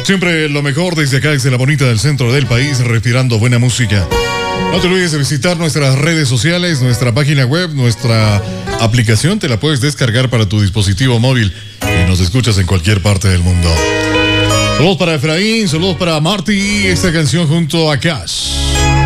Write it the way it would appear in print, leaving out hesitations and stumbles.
Siempre lo mejor desde acá, desde la bonita del centro del país, respirando buena música. No te olvides de visitar nuestras redes sociales, nuestra página web, nuestra aplicación. Te la puedes descargar para tu dispositivo móvil y nos escuchas en cualquier parte del mundo. Saludos para Efraín, saludos para Marty. Esta canción junto a Cash.